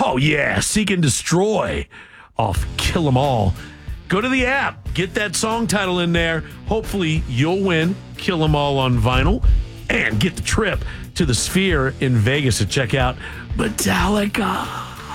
Oh, yeah. Seek and Destroy off Kill 'Em All. Go to the app. Get that song title in there. Hopefully, you'll win Kill 'Em All on vinyl and get the trip to the Sphere in Vegas to check out Metallica.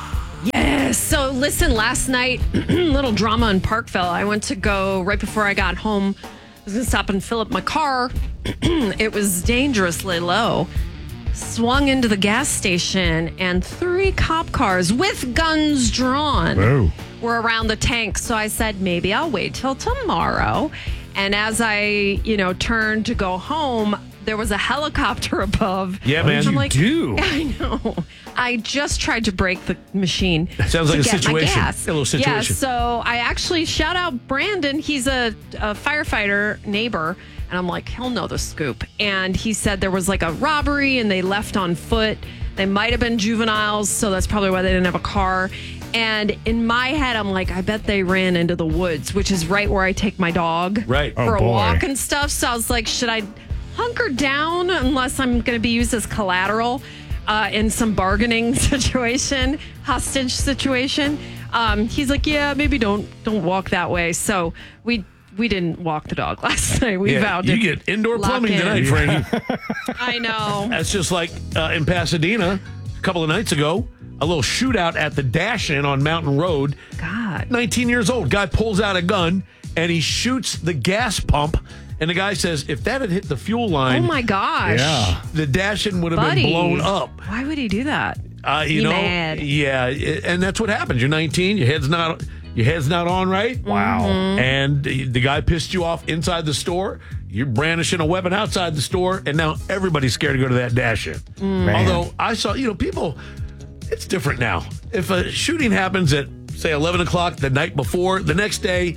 Yes. So listen, last night, little drama in Parkville. I went to go right before I got home. I was going to stop and fill up my car. It was dangerously low. Swung into the gas station, and 3 cop cars with guns drawn were around the tank. So I said, maybe I'll wait till tomorrow. And as I, turned to go home, there was a helicopter above. Yeah, man. I'm You do. I know. I just tried to break the machine. Sounds like a situation. A little situation. Yeah, so I actually shout out Brandon. He's a firefighter neighbor. And I'm like, he'll know the scoop. And he said there was like a robbery and they left on foot. They might have been juveniles, so that's probably why they didn't have a car. And in my head, I'm like, I bet they ran into the woods, which is right where I take my dog for a walk and stuff. So I was like, should I hunker down unless I'm going to be used as collateral in some bargaining situation, hostage situation? He's like, yeah, maybe don't walk that way. So we didn't walk the dog last night. We vowed to you get indoor plumbing tonight, Frankie. I know. That's just like in Pasadena a couple of nights ago, a little shootout at the Dash-In on Mountain Road. God. 19 years old. Guy pulls out a gun and he shoots the gas pump. And the guy says, if that had hit the fuel line, Oh my gosh. the Dash-In would have been blown up. Why would he do that? Mad. Yeah, and that's what happens. You're 19, your head's not on right. Wow. And the guy pissed you off inside the store. You're brandishing a weapon outside the store, and now everybody's scared to go to that Dash-In. Although I saw, people, it's different now. If a shooting happens at, say, 11 o'clock the night before, the next day,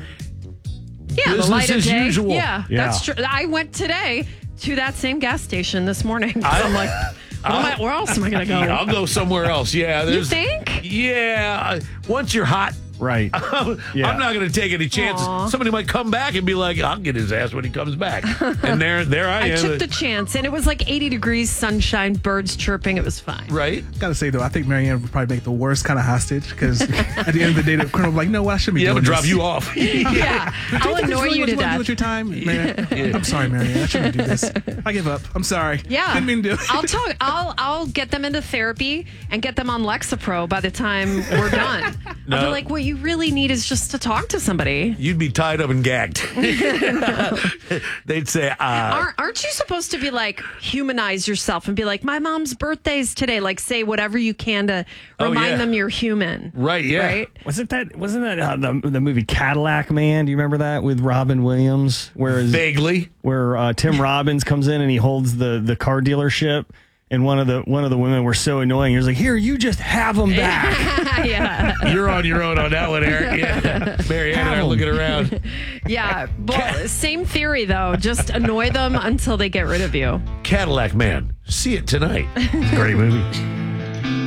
the light of as day. usual. Yeah, that's true. I went today to that same gas station this morning. I'm like, where else am I going to go? I'll go somewhere else. Yeah. You think? Yeah. Once you're hot. Right. I'm not going to take any chances. Aww. Somebody might come back and be like, I'll get his ass when he comes back. And there I am. I took the chance, and it was like 80 degrees, sunshine, birds chirping. It was fine. Right? Gotta say, though, I think Marianne would probably make the worst kind of hostage because at the end of the day, the colonel would be like, no, I shouldn't be doing would this. drop you off. Yeah. I'll annoy you to death. With your time, Marianne. I'm sorry, Marianne. I shouldn't do this. I give up. I'm sorry. Yeah. Didn't mean to do it. I'll get them into therapy and get them on Lexapro by the time we're done. No. I'll be like, what you really need is just to talk to somebody. You'd be tied up and gagged. They'd say, aren't you supposed to be like, humanize yourself and be like, my mom's birthday's today? Like, say whatever you can to remind them you're human. Right, yeah. Right? Wasn't that the movie Cadillac Man? Do you remember that with Robin Williams? Vaguely. Where Tim Robbins comes in and he holds the car dealership. And one of the women were so annoying. He was like, "Here, you just have them back." Yeah, you're on your own on that one, Eric. Yeah, Marianne and I are looking around. Yeah, well, same theory though. Just annoy them until they get rid of you. Cadillac Man, see it tonight. It's a great movie.